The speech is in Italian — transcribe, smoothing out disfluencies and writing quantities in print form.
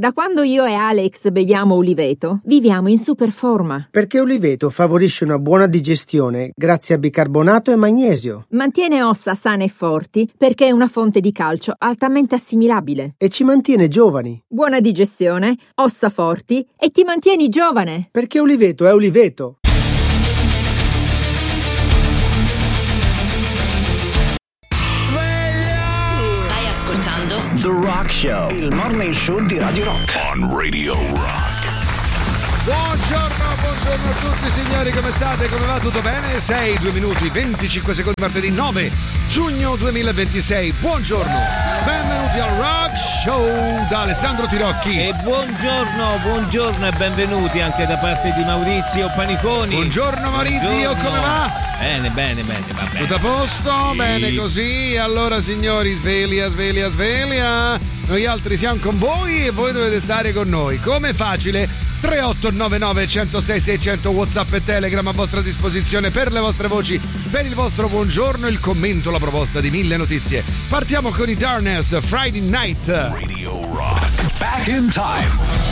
Da quando io e Alex beviamo Uliveto, viviamo in super forma. Perché Uliveto favorisce una buona digestione grazie a bicarbonato e magnesio. Mantiene ossa sane e forti perché è una fonte di calcio altamente assimilabile. E ci mantiene giovani. Buona digestione, ossa forti e ti mantieni giovane. Perché Uliveto è Uliveto. Stai ascoltando The Rock Show, il morning show di Radio Rock. on Radio Rock. Buongiorno a tutti signori, come state? Come va? Tutto bene? 6, 2 minuti, 25 secondi, martedì 9 giugno 2026. Buongiorno, benvenuti al Rock Show da Alessandro Tirocchi. E buongiorno e benvenuti anche da parte di Maurizio Paniconi. Buongiorno Maurizio, come va? Bene, va bene. Tutto a posto? Sì. Bene così. Allora signori, sveglia. Noi altri siamo con voi e voi dovete stare con noi. Com'è facile? 3899 106 600 WhatsApp e Telegram a vostra disposizione per le vostre voci, per il vostro buongiorno, il commento, la proposta di 1000 notizie. Partiamo con i Darkness, Friday Night. Radio Rock. Back in time.